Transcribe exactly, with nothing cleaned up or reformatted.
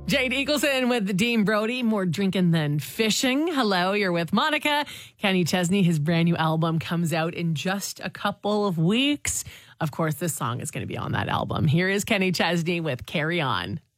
Jade Eagleson with Dean Brody. More drinking than fishing. Hello, you're with Monica. Kenny Chesney, his brand new album comes out in just a couple of weeks. Of course, this song is going to be on that album. Here is Kenny Chesney with Carry On.